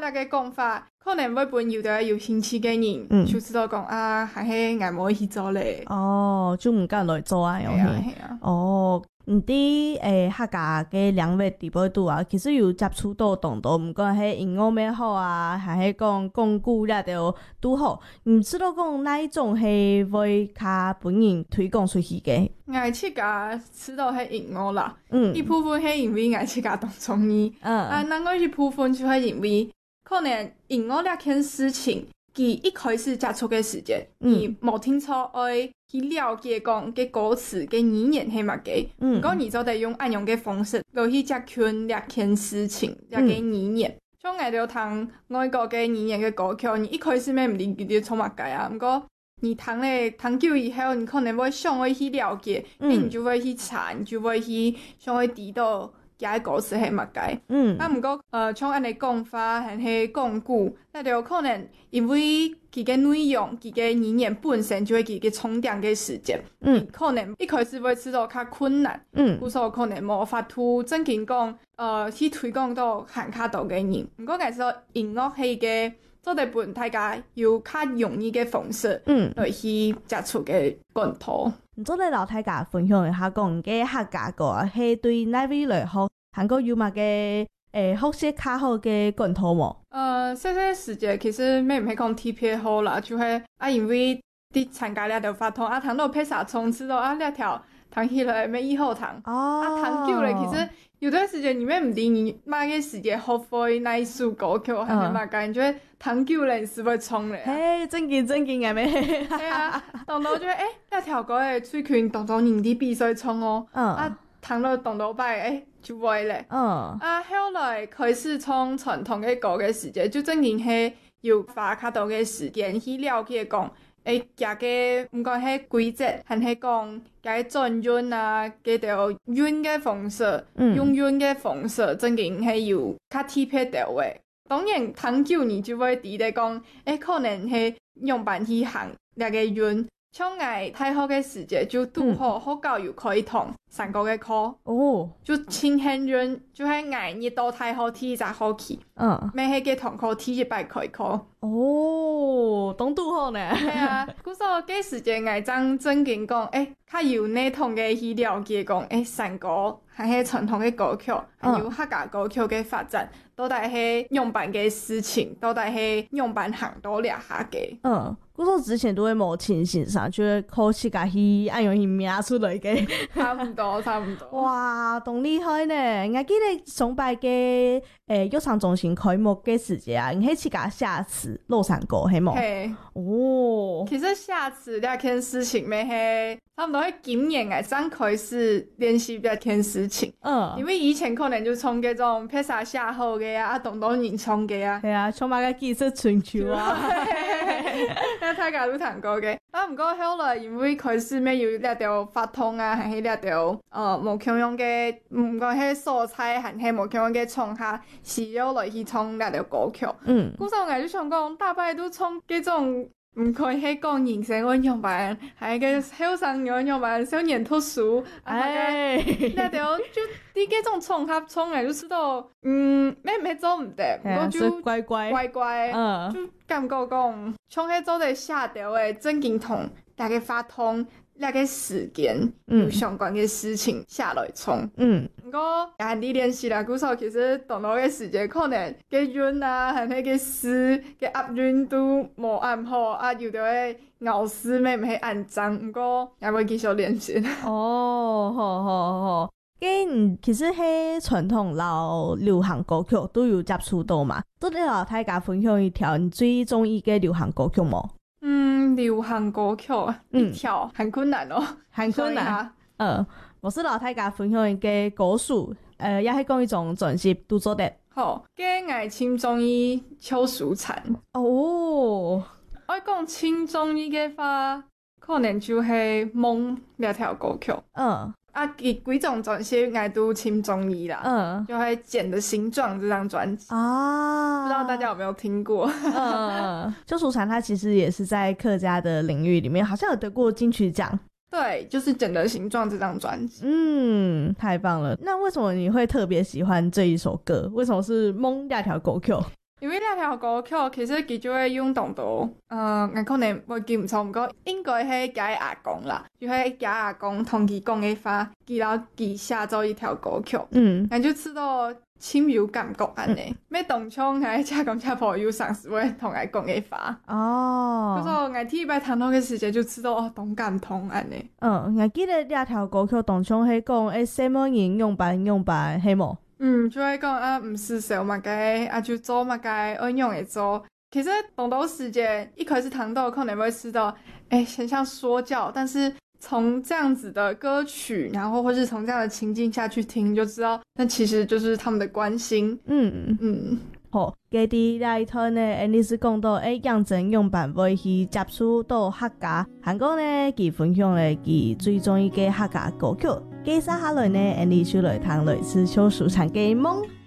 遐个讲法，可能要分有兴趣嘅人，就知道讲啊，还是爱无去做咧。 哦，就唔敢来做啊， 系啊系啊。 哦，伫客家嘅两位地步度啊，其实有接触到同多，毋管迄英语咩好啊，还是讲讲句了就拄好。唔知道讲哪一种系会较本人推广出去嘅？ 我自家知道迄英语啦，一部分係因為我自家當中醫，另外一部分就係因為可能英語那件事情，佢一開始接觸嘅時間，你冇清楚愛去了解講嘅歌詞嘅語言係乜嘅，不過你就得用按樣嘅方式去接近那件事情，那個語言。像我哋聽外國嘅語言嘅歌曲，你一開始咩唔理佢哋從乜解啊，不過你聽久以後，你可能會想會去了解，你就會去查，你就會去想會知道佢嘅故事係乜解。不過像安尼講法，還是講句，那就可能因為佢嘅內容，佢嘅語言本身就會佢嘅充電嘅時間，可能一開始會知道較困難，有時候可能無法度正經講，去推廣到行較多嘅人。不過其實音樂係嘅。做得本大家有較容易嘅方式，來去接觸嘅管道。 做嚟老大家分享一下講嘅客家歌，係對哪位來學？韓國有乜嘅學習較好嘅管道冇？ 細時節其實咩唔係講特別好啦，就係因為啲參加呢條發通糖到披薩從此到呢條糖起來咩以後糖，糖久了其實。有段時間你們唔知你乜嘅時間學會那一首歌曲，還是乜感覺糖久了是會衝咧。 嘿，正經嘅咩？ 係啊，當到就那條歌嘅最近當到人哋必須衝哦。糖到當到擺就會咧。後來開始衝傳統嘅歌嘅時間，就正經係要花較多嘅時間去了解講。夾嘅唔講係規則，還係講夾轉韻啊，嗰條韻嘅方式，用韻嘅方式，真經係有較特別到嘅。當然，糖久你就會知得講，可能係用辦去行那個韻。像我大學嘅時節就拄好教育可以同3個嘅課，就清輕韻，就係我一到大學第一個學期，咩係嘅堂課第一擺開課。 當拄好呢。 係啊，嗰時候嘅時節我正經講，較有呢同嘅去了解講，3個還係傳統嘅歌曲，還有客家歌曲嘅發展，到底係用辦嘅事情，到底係用辦行到兩下嘅。 嗰時候之前都會冇清醒上，就會考試家去按樣去名出來嘅。 差唔多。 哇，咁厲害呢！我記得上擺嘅育唱中心開幕嘅時節啊，你係自家下詞落山歌係冇？ 其實下詞那件事情咪係差唔多係今年剛開始練習那件事情。因為以前可能就從嗰種披薩下後嘅啊，東東人唱嘅啊。 係啊，唱埋個技術春秋啊。 大家都彈過嘅，不過後來因為開始咩有那條發通啊，還是那條無共用嘅，唔講係素材，還是無共用嘅創下，需要來去唱那條歌曲。嗰時候我就想講，大擺都唱嗰種唔可以係講人生運用版，係個後生運用版，少年讀書，那條就啲嗰種創下唱嚟就知道，咩做唔得，我就乖，就感覺講，唱喺做嚟下條嘅正經同大家發通那個時間有相關嘅事情下來唱。不過也係練習啦，嗰時候其實當到嘅時間可能嘅韻啊，係那個詞嘅押韻都冇按好啊，有條嘅咬詞咩唔係按正，不過也會繼續練習。 好。其實係傳統老流行歌曲都有接觸到嘛？都你老大家分享一條你最中意嘅流行歌曲冇？ 流行歌曲一條很困難哦， 很困難。我是老大家分享嘅歌數，也係講一種專輯都做得。 好，嘅我心中意邱淑蟬。我講心中意嘅話，可能就係夢那條歌曲。幾種專輯我都挺中意啦，就係《繭的形狀》這張專輯不知道大家有沒有聽過？ 邱淑蟬他其實也是在客家的領域裡面，好像有得過金曲獎。 對，就是《繭的形狀》這張專輯。 太棒了。那為什麼你會特別喜歡這一首歌？為什麼是夢那條歌曲？ 因为两条歌曲其實佢就會用動到，我可能會記唔錯，不過應該係佢阿公啦，就係佢阿公同佢講嘅話，佢寫咗一條歌曲，我就知道親有感覺安尼。咩當初係家公家婆有嘗試會同佢講嘅話，嗰時我第一擺聽到嘅時間就知道哦，同感同安尼。 我記得兩條歌曲當初係講什麼人用版係冇？ 就係講唔是少嘛嘅，就做嘛嘅，按用嚟做。其實動到時間一開始聽到可能會知道，很像說教，但是從這樣子的歌曲，然後或是從這樣的情境下去聽，就知道，那其實就是他們的關心。 好，佢哋來睇呢，你是講到楊振勇辦會去接觸到客家，韓國呢，佢分享咧佢最中意嘅客家歌曲。接下來呢，你就來聽類似小樹長嘅夢。